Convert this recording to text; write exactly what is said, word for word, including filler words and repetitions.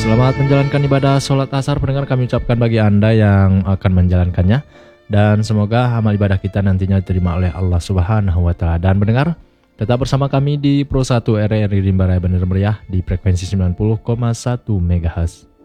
Selamat menjalankan ibadah sholat asar pendengar, kami ucapkan bagi Anda yang akan menjalankannya. Dan semoga amal ibadah kita nantinya diterima oleh Allah Subhanahu wa Ta'ala. Dan pendengar, tetap bersama kami di Pro satu R R I Rimba Raya Bandar Meriah di frekuensi sembilan puluh koma satu megahertz.